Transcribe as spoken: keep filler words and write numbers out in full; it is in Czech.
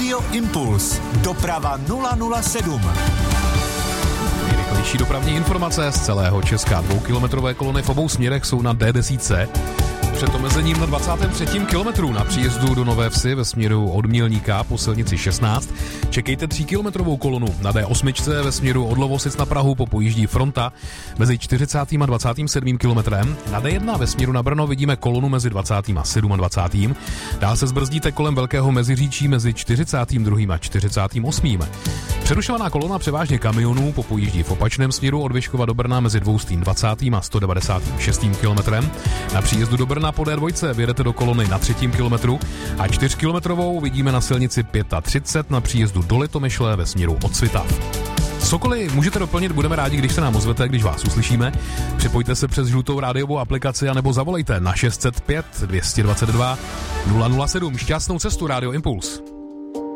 Rádio Impuls. Doprava nula nula sedm. Nejrychlejší dopravní informace z celého Česka. Dvoukilometrové kolony v obou směrech jsou na D deset. Před omezením na dvacátém třetím kilometru na příjezdu do Nové Vsi ve směru od Mělníka po silnici šestnáct. Čekejte tříkilometrovou kolonu na D osm ve směru od Lovosic na Prahu po pojíždí Fronta mezi čtyřicátým a dvacátým sedmým kilometrem. Na D jedna ve směru na Brno vidíme kolonu mezi dvacátým a dvacátým sedmým. Dál se zbrzdíte kolem Velkého Meziříčí mezi čtyřicátým druhým a čtyřicátým osmým. Přerušovaná kolona převážně kamionů po pojíždí v opačném směru od Vyškova do Brna mezi dvacátým dvacátým a sto devadesátým šestým kilometrem. Na příjezdu do Brna po D dva vyjedete do kolony na třetím kilometru a čtyřkilometrovou vidíme na silnici třicet pět na příjezdu do Litomyšle ve směru od Svitav. Cokoliv můžete doplnit, budeme rádi, když se nám ozvete, když vás uslyšíme. Připojte se přes žlutou rádiovou aplikaci anebo zavolejte na šest set pět dvě dvacet dva nula nula sedm. Šťastnou cestu, Rádio Impuls.